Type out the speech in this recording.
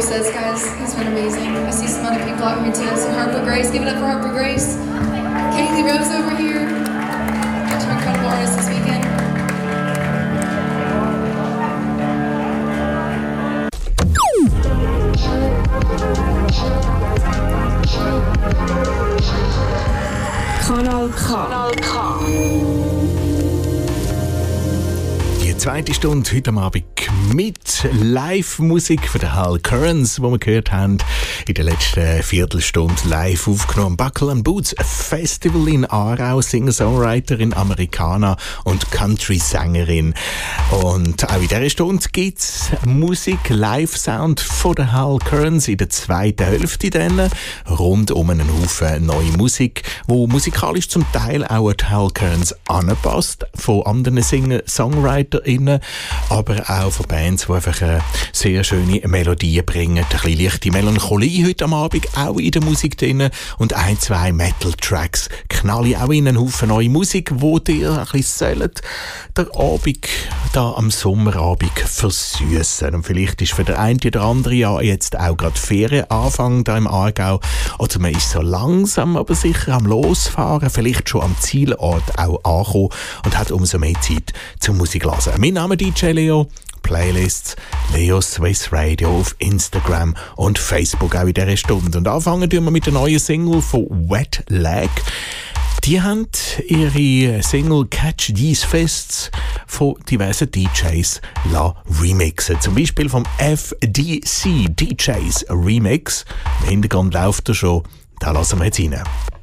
says, guys, he's been amazing. I see some other people out here too. So Harper Grace, give it up for Harper Grace. Kaylee Rose over here. Bunch of incredible artists this weekend. Kanal K. Kanal K. Die zweite Stunde heute am Abend mit Live-Musik von der Hal Currents, die wir gehört haben, in der letzten Viertelstunde live aufgenommen. Buckle and Boots Festival in Aarau, Singer-Songwriterin, Amerikaner und Country-Sängerin. Und auch in dieser Stunde gibt es Musik, Live-Sound von der Hal Currents in der zweiten Hälfte dann, rund um einen Haufen neue Musik, wo musikalisch zum Teil auch an die Hal Currents anpasst, von anderen Singer-SongwriterInnen, aber auch von Bands, die einfach eine sehr schöne Melodie bringen. Ein bisschen leichte Melancholie heute am Abend auch in der Musik drin und ein, zwei Metal-Tracks knalle auch in einen Haufen neue Musik, wo dir ein bisschen den Abend da am Sommerabend versüssen. Und vielleicht ist für den einen oder anderen ja jetzt auch gerade Ferienanfang da im Aargau oder man ist so langsam aber sicher am Losfahren, vielleicht schon am Zielort auch angekommen und hat umso mehr Zeit zum Musik hören. Mein Name ist DJ Leo. Playlists Leo Swiss Radio auf Instagram und Facebook auch in dieser Stunde. Und anfangen wir mit der neuen Single von Wet Leg. Die haben ihre Single Catch These Fists von diversen DJs remixen. Zum Beispiel vom FDC DJs Remix. Im Hintergrund läuft er schon. Da lassen wir jetzt rein.